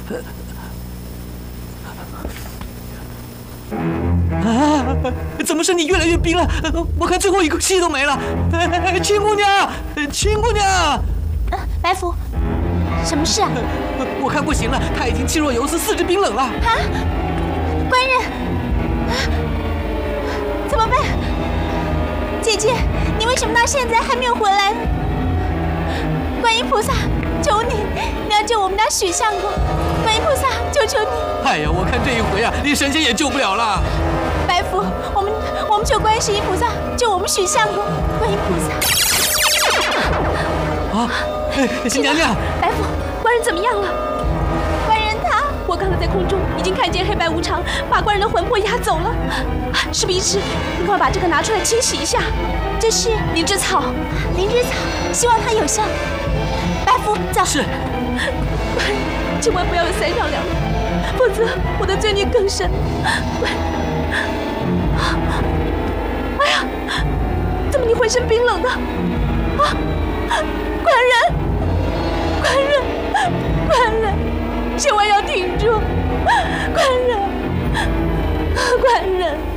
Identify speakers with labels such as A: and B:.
A: 啊！怎么身体越来越冰了？我看最后一口气都没了。青姑娘，青姑娘！
B: 白福，什么事啊？
A: 我看不行了，他已经气若游丝，四肢冰冷了。
B: 啊！官人，啊，怎么办？姐姐，你为什么到现在还没有回来呢？观音菩萨，求你，你要救我们家许相公！观音菩萨，求求你！
A: 哎呀，我看这一回啊，连神仙也救不了了。
B: 白福，我们求观世音菩萨救我们许相公！观音菩萨！
A: 啊，新娘娘！
B: 白福，官人怎么样了？官人他，我刚才在空中已经看见黑白无常把官人的魂魄压走了。事不宜迟，你快把这个拿出来清洗一下。这是灵芝草，灵芝草，希望它有效。白福，走。
A: 是。
B: 官人，千万不要有3条两路，否则我的罪孽更深。官人，哎呀，怎么你浑身冰冷的？啊，官人，官人，官人，千万要挺住，官人，官人。